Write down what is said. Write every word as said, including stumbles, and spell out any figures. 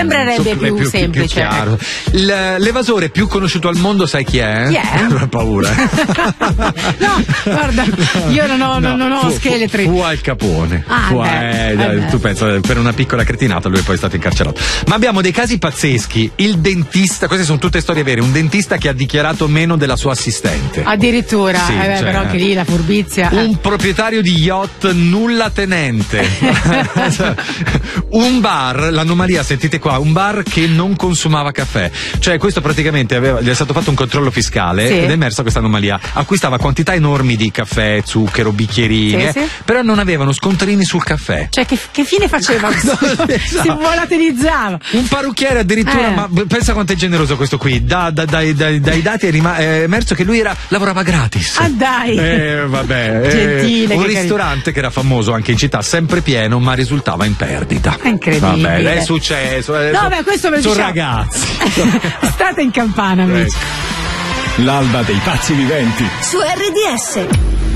Sembrerebbe più, più semplice. Più chiaro. Il, l'evasore più conosciuto al mondo, sai chi è? Chi è? Ho paura. No, guarda, io non ho, no, non ho fu, scheletri. Fu, fu Al Capone. Ah, fu, beh, eh, eh, tu pensa, per una piccola cretinata lui è poi stato incarcerato. Ma abbiamo dei casi pazzeschi. Il dentista, queste sono tutte storie vere, un dentista che ha dichiarato meno della sua assistente. Addirittura, sì, eh beh, cioè, però anche lì la furbizia. Un proprietario di yacht nulla tenente. Un bar, l'anomalia, sentite qua, un bar che non consumava caffè. Cioè questo praticamente aveva, gli è stato fatto un controllo fiscale, sì, ed è emersa questa anomalia. Acquistava quantità enormi di caffè, zucchero, bicchierini, sì, sì, però non avevano scontrini sul caffè. Cioè che, che fine faceva? Si volatilizzava. Un parrucchiere addirittura, eh. ma pensa quanto è generoso questo qui. Da, da, dai, dai, dai dati è, rima- è emerso che lui era, lavorava gratis. Ah dai! Eh, vabbè, Gentile, eh, un che ristorante carino, che era famoso anche in città, sempre pieno, ma risultava in perdita. È incredibile. Vabbè, è successo. No, so, beh, questo me lo sono diciamo. ragazzi. State in campana, amici. L'alba dei pazzi viventi su R D S.